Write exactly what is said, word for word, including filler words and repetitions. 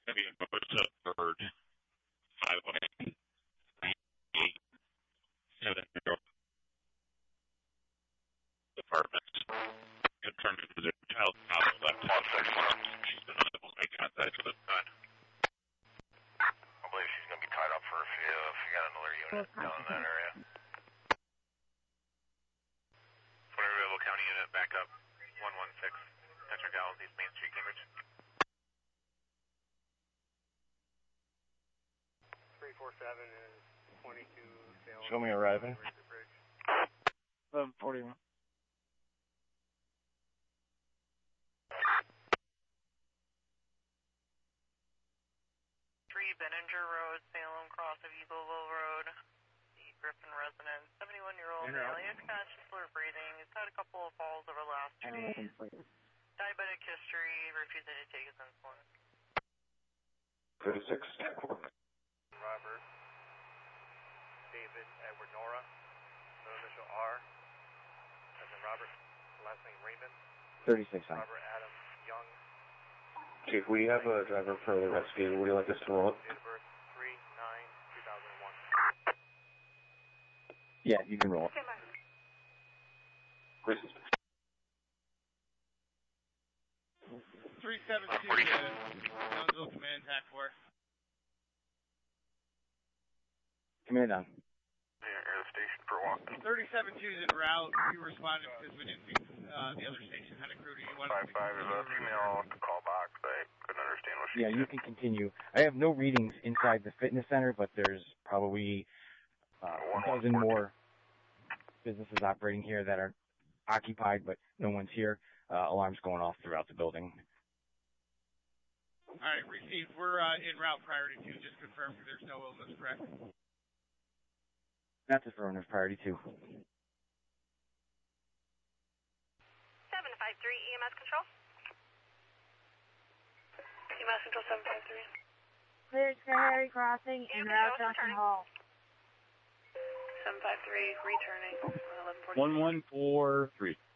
Maybe most of Bird, Highway, eight, seven, apartments. Confirming that the child house left one six one. She's been unable to make contact with the gun. I believe she's going to be tied up for a few if you got another unit down in that area. Footerville County unit, back up. one one six, Tetra Gals, East Main Street, Cambridge. three four seven is twenty-two Salem. Show me arriving. eleven forty-one. three Benninger Road, Salem, cross of Eagleville Road. The Griffin resident, seventy-one-year-old male. He is conscious, slur breathing. He's had a couple of falls over the last two days. Diabetic history, refusing to take his insulin. thirty-six. Robert, David, Edward, Nora, middle initial R, as in Robert, last name Raymond. thirty-six. Robert Adam Young. Chief, we have a driver for the rescue. Would you like us to roll it? Date of birth three nine two thousand one. Yeah, you can roll it. three seven two, Townsville Command Attack Force. Command on. Yeah, air the station for a walk. thirty-seven two is en route. We responded because we didn't think uh, the other station had a crew to you. five five is a female to call back. I couldn't understand what she Yeah, said. you can continue. I have no readings inside the fitness center, but there's probably uh, a dozen more businesses operating here that are occupied, but no one's here. Uh, alarms going off throughout the building. All right, received. We're uh, en route priority two. Just confirmed there's no illness, correct? That's a Verona's priority two. seven five three, E M S control. E M S control seven five three. Cleared Harry crossing en route Junction Hall. seven five three, returning. eleven forty. one one four three.